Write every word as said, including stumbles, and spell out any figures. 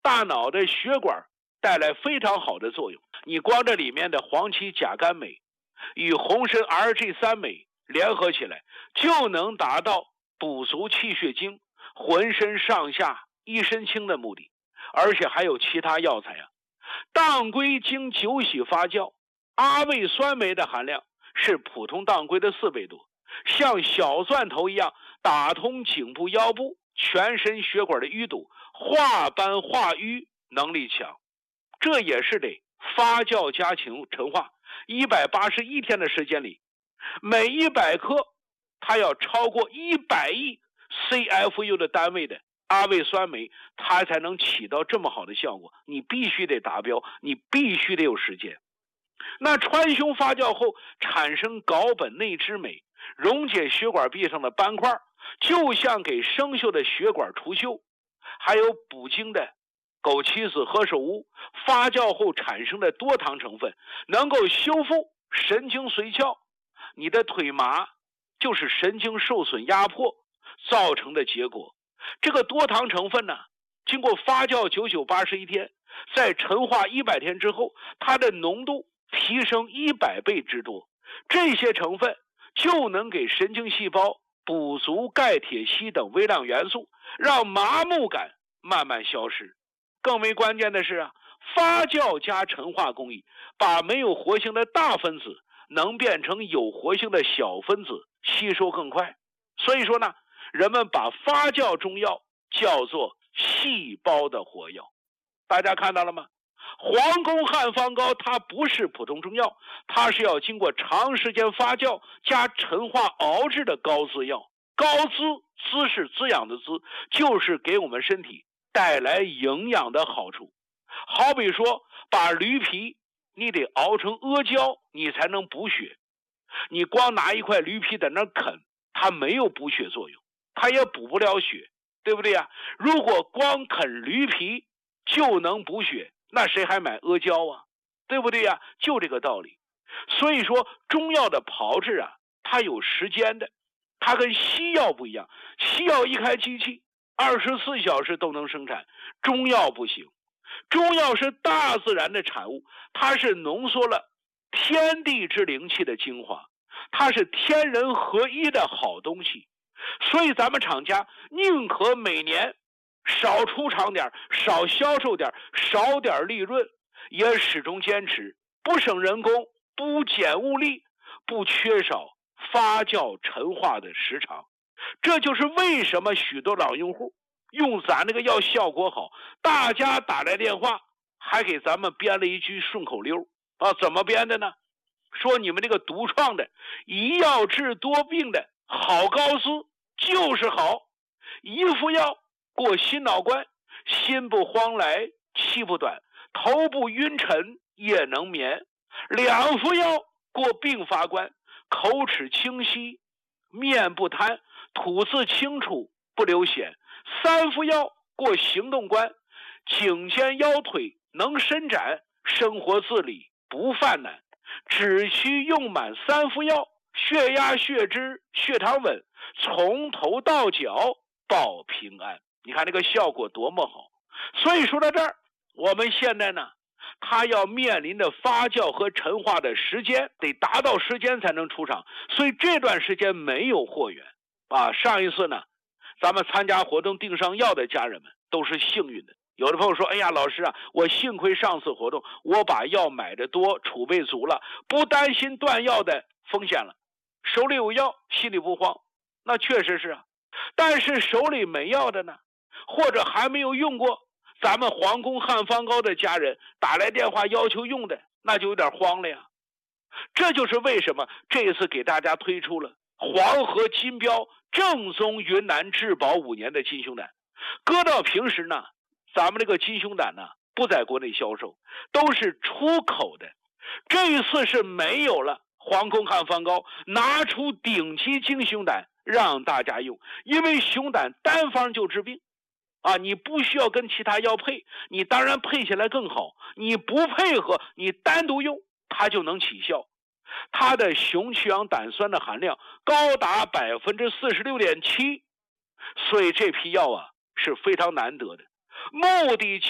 大脑的血管带来非常好的作用。你光这里面的黄芪甲苷酶与红参 R G 三 酶联合起来，就能达到补足气血精、浑身上下一身轻的目的。而且还有其他药材啊。当归经酒洗发酵，阿魏酸酶的含量是普通当归的四倍多，像小钻头一样打通颈部腰部全身血管的淤堵，化斑化瘀能力强。这也是得发酵加陈陈化一百八十一天的时间里，每一百克它要超过一百亿 C F U 的单位的阿魏酸酶，它才能起到这么好的效果。你必须得达标，你必须得有时间。那川芎发酵后产生睾苯内酯酶，溶解血管壁上的斑块，就像给生锈的血管除锈。还有补精的枸杞子、何首乌发酵后产生的多糖成分，能够修复神经髓鞘。你的腿麻就是神经受损压迫造成的结果。这个多糖成分呢，经过发酵九九八十一天，在陈化一百天之后，它的浓度提升一百倍之多。这些成分就能给神经细胞补足钙、铁、硒等微量元素，让麻木感慢慢消失。更为关键的是啊，发酵加陈化工艺把没有活性的大分子能变成有活性的小分子，吸收更快。所以说呢，人们把发酵中药叫做细胞的活药。大家看到了吗？黄宫汉方膏它不是普通中药，它是要经过长时间发酵加陈化熬制的膏滋药。膏滋，滋是滋养的滋，就是给我们身体带来营养的好处。好比说把驴皮你得熬成阿胶，你才能补血。你光拿一块驴皮在那啃，它没有补血作用，它也补不了血，对不对呀？如果光啃驴皮就能补血，那谁还买阿胶啊？对不对呀？就这个道理。所以说中药的炮制啊，它有时间的，它跟西药不一样。西药一开机器二十四小时都能生产，中药不行。中药是大自然的产物，它是浓缩了天地之灵气的精华，它是天人合一的好东西。所以咱们厂家宁可每年少出厂点，少销售点，少点利润，也始终坚持不省人工，不减物力，不缺少发酵陈化的时长。这就是为什么许多老用户用咱那个药效果好，大家打来电话还给咱们编了一句顺口溜啊，怎么编的呢？说你们这个独创的一药治多病的好膏滋就是好，一副药过心脑关，心不慌来气不短，头不晕沉夜能眠；两副药过病发关，口齿清晰面不瘫，吐字清楚不流涎；三副药过行动关，颈肩腰腿能伸展，生活自理不犯难。只需用满三副药，血压、血脂、血糖稳，从头到脚保平安。你看这个效果多么好。所以说到这儿，我们现在呢，它要面临着发酵和陈化的时间，得达到时间才能出厂，所以这段时间没有货源啊。上一次呢，咱们参加活动订上药的家人们都是幸运的。有的朋友说，哎呀老师啊，我幸亏上次活动我把药买的多，储备足了，不担心断药的风险了，手里有药心里不慌。那确实是啊，但是手里没药的呢，或者还没有用过咱们皇宫汉方膏的家人打来电话要求用的，那就有点慌了呀。这就是为什么这一次给大家推出了黄河金标正宗云南质保五年的金胸胆。搁到平时呢，咱们这个金胸胆呢不在国内销售，都是出口的。这一次是没有了皇宫汉方膏，拿出顶级金胸胆让大家用，因为熊胆单方就治病啊，你不需要跟其他药配，你当然配起来更好，你不配合，你单独用它就能起效。它的熊去氧胆酸的含量高达 百分之四十六点七， 所以这批药啊是非常难得的，目的就